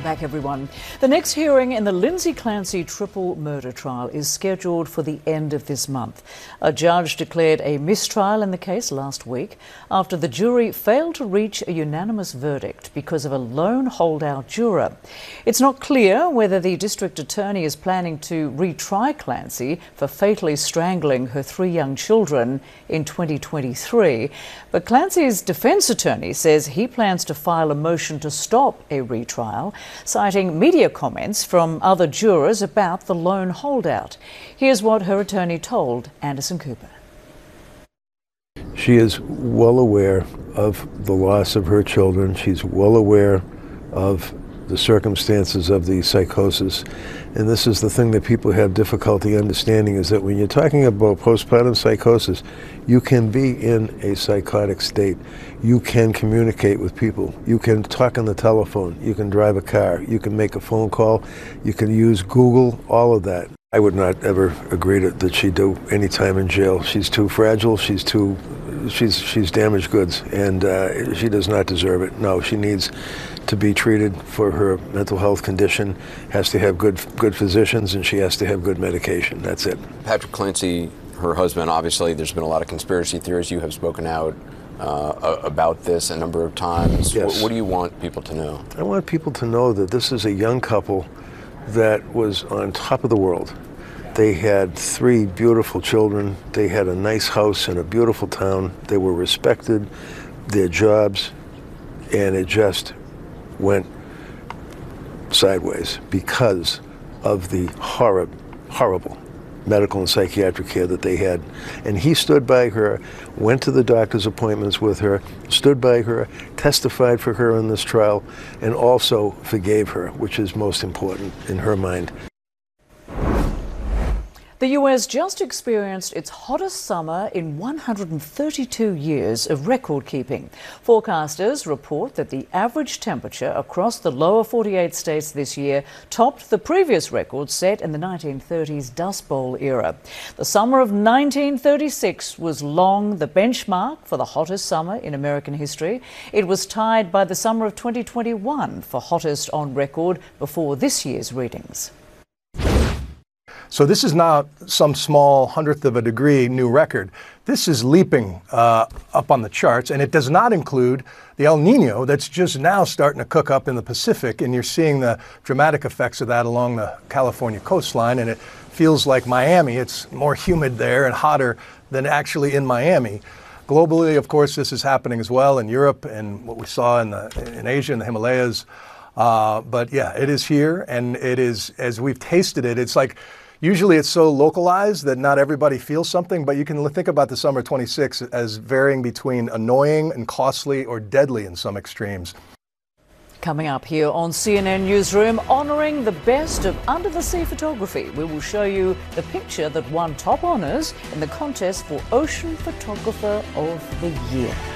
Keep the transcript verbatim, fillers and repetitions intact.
back, everyone. The next hearing in the Lindsay Clancy triple murder trial is scheduled for the end of this month. A judge declared a mistrial in the case last week after the jury failed to reach a unanimous verdict because of a lone holdout juror. It's not clear whether the district attorney is planning to retry Clancy for fatally strangling her three young children in twenty twenty-three. But Clancy's defence attorney says he plans to file a motion to stop a retrial, citing media comments from other jurors about the lone holdout. Here's what her attorney told Anderson Cooper. She is well aware of the loss of her children. She's well aware of the circumstances of the psychosis. And this is the thing that people have difficulty understanding, is that when you're talking about postpartum psychosis, you can be in a psychotic state. You can communicate with people. You can talk on the telephone. You can drive a car. You can make a phone call. You can use Google, all of that. I would not ever agree to, that she do any time in jail. She's too fragile. She's too, she's, she's damaged goods, and uh, she does not deserve it. No, she needs to be treated for her mental health condition, has to have good good physicians, and she has to have good medication. That's it. Patrick Clancy, her husband, obviously there's been a lot of conspiracy theories. You have spoken out uh, about this a number of times. Yes. What, what do you want people to know? I want people to know that this is a young couple that was on top of the world. They had three beautiful children. They had a nice house in a beautiful town. They were respected, their jobs, and it just went sideways because of the horrid, horrible medical and psychiatric care that they had. And he stood by her, went to the doctor's appointments with her, stood by her, testified for her in this trial, and also forgave her, which is most important in her mind. The U S just experienced its hottest summer in one hundred thirty-two years of record keeping. Forecasters report that the average temperature across the lower forty-eight states this year topped the previous record set in the nineteen thirties Dust Bowl era. The summer of nineteen thirty-six was long the benchmark for the hottest summer in American history. It was tied by the summer of twenty twenty-one for hottest on record before this year's readings. So this is not some small hundredth of a degree new record. This is leaping uh, up on the charts, and it does not include the El Nino that's just now starting to cook up in the Pacific, and you're seeing the dramatic effects of that along the California coastline, and it feels like Miami. It's more humid there and hotter than actually in Miami. Globally, of course, this is happening as well in Europe and what we saw in, the, in Asia, in the Himalayas. Uh, but yeah, it is here, and it is, as we've tasted it, it's like, usually it's so localized that not everybody feels something, but you can think about the summer twenty-six as varying between annoying and costly or deadly in some extremes. Coming up here on C N N Newsroom, honouring the best of under-the-sea photography. We will show you the picture that won top honours in the contest for Ocean Photographer of the Year.